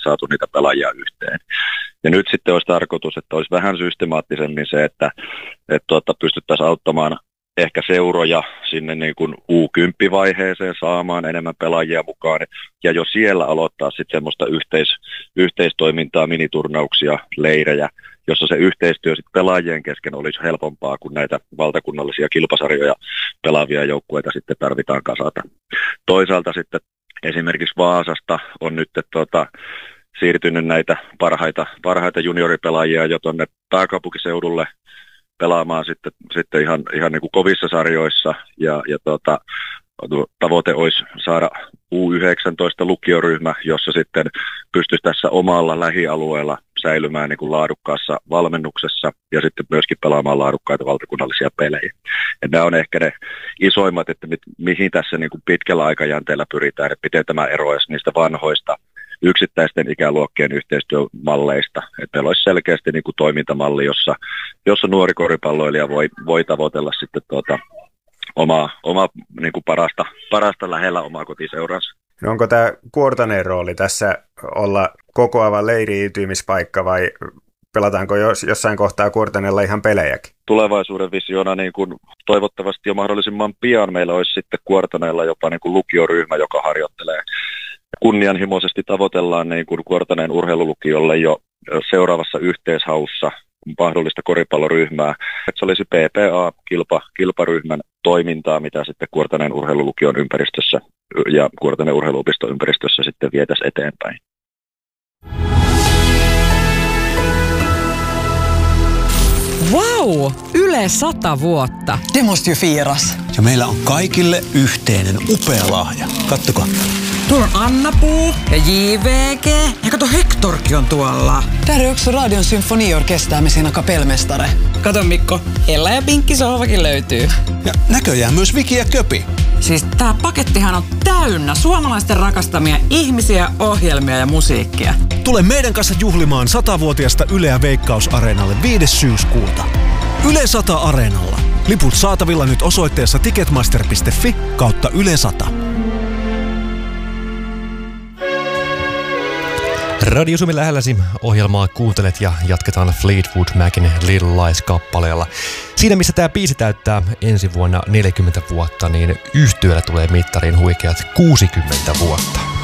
saatu niitä pelaajia yhteen. Ja nyt sitten olisi tarkoitus, että olisi vähän systemaattisemmin se, että pystyttäisiin auttamaan ehkä seuroja sinne niin kuin U10-vaiheeseen saamaan enemmän pelaajia mukaan ja jo siellä aloittaa sitten semmoista yhteistoimintaa, miniturnauksia, leirejä, jossa se yhteistyö sitten pelaajien kesken olisi helpompaa, kun näitä valtakunnallisia kilpasarjoja pelaavia joukkueita sitten tarvitaan kasata. Toisaalta sitten esimerkiksi Vaasasta on nyt siirtynyt näitä parhaita junioripelaajia jo tuonne pääkaupunkiseudulle pelaamaan sitten ihan niin kuin kovissa sarjoissa ja tavoite olisi saada U19 lukioryhmä, jossa sitten pystyisi tässä omalla lähialueella säilymään niin kuin laadukkaassa valmennuksessa ja sitten myöskin pelaamaan laadukkaita valtakunnallisia pelejä. Ja nämä on ehkä ne isoimmat, että mihin tässä niin kuin pitkällä aikajänteellä pyritään, että miten tämä eroaisi niistä vanhoista yksittäisten ikäluokkien yhteistyömalleista. Että meillä olisi selkeästi niin kuin toimintamalli, jossa nuori koripalloilija voi tavoitella sitten omaa niin kuin parasta lähellä omaa kotiseuransa. No onko tämä Kuortaneen rooli tässä olla kokoava leiriytymispaikka vai pelataanko jossain kohtaa Kuortaneella ihan pelejäkin? Tulevaisuuden visiona niin kuin toivottavasti jo mahdollisimman pian meillä olisi sitten Kuortaneella jopa niin kuin lukioryhmä, joka harjoittelee. Kunnianhimoisesti tavoitellaan niin kuin Kuortaneen urheilulukiolle jo seuraavassa yhteishaussa mahdollista koripalloryhmää. Että se olisi PPA-kilparyhmän toimintaa, mitä sitten Kuortaneen urheilulukion ympäristössä ja Kuortaneen urheiluopiston ympäristössä sitten vietäisiin eteenpäin. Vau! Yle 100 vuotta. Det måste ju firas. Ja meillä on kaikille yhteinen upea lahja. Kattokaa. Tuolla on Anna-Puu ja JVG. Ja kato, Hectorkin on tuolla. Där är också Radion symfoniorkester med sina kapellmästare. Kato Mikko, Ella ja Pinkki sohvakin löytyy. Ja näköjään myös Viki ja Köpi. Siis tää pakettihan on täynnä suomalaisten rakastamia ihmisiä, ohjelmia ja musiikkia. Tule meidän kanssa juhlimaan 100-vuotiasta Yleä Veikkaus-areenalle 5. syyskuuta. Yle 100 Areenalla. Liput saatavilla nyt osoitteessa ticketmaster.fi/Yle 100. Radio Suomi lähelläsi ohjelmaa kuuntelet ja jatketaan Fleetwood Macin Little Lies-kappaleella. Siinä missä tämä biisi täyttää ensi vuonna 40 vuotta, niin yhtyeellä tulee mittariin huikeat 60 vuotta.